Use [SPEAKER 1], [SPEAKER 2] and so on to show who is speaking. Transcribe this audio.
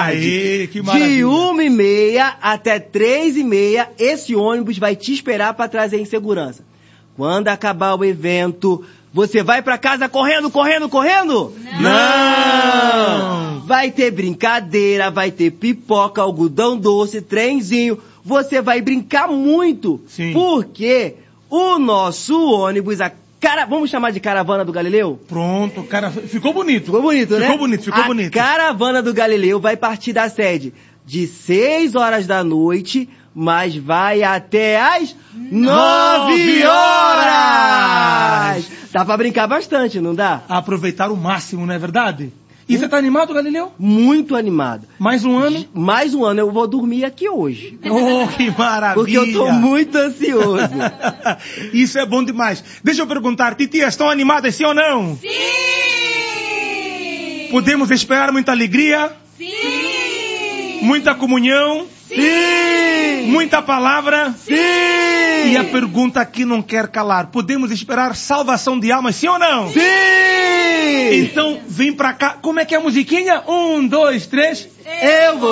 [SPEAKER 1] tarde.
[SPEAKER 2] Aí, que maravilha.
[SPEAKER 1] De 1h30 até 3h30, esse ônibus vai te esperar para trazer em segurança. Quando acabar o evento, você vai para casa correndo? Não! Vai ter brincadeira, vai ter pipoca, algodão doce, trenzinho. Você vai brincar muito.
[SPEAKER 2] Sim.
[SPEAKER 1] Porque o nosso ônibus, vamos chamar de Caravana do Galileu?
[SPEAKER 2] Pronto, cara, ficou bonito.
[SPEAKER 1] Ficou bonito, né?
[SPEAKER 2] Ficou bonito.
[SPEAKER 1] A Caravana do Galileu vai partir da sede de 6 horas da noite, mas vai até às 9 horas! Dá pra brincar bastante, não dá?
[SPEAKER 2] Aproveitar o máximo, não é verdade? E você tá animado, Galileu?
[SPEAKER 1] Muito animado.
[SPEAKER 2] Mais um ano?
[SPEAKER 1] Mais um ano. Eu vou dormir aqui hoje.
[SPEAKER 2] Oh, que maravilha!
[SPEAKER 1] Porque eu tô muito ansioso.
[SPEAKER 2] Isso é bom demais. Deixa eu perguntar, titias, estão animadas, sim ou não?
[SPEAKER 3] Sim!
[SPEAKER 2] Podemos esperar muita alegria?
[SPEAKER 3] Sim!
[SPEAKER 2] Muita comunhão?
[SPEAKER 1] Sim!
[SPEAKER 2] Muita palavra?
[SPEAKER 1] Sim!
[SPEAKER 2] E a pergunta que não quer calar, podemos esperar salvação de almas, sim ou não?
[SPEAKER 1] Sim!
[SPEAKER 2] Então, vem pra cá. Como é que é a musiquinha? 1, 2, 3...
[SPEAKER 1] Eu vou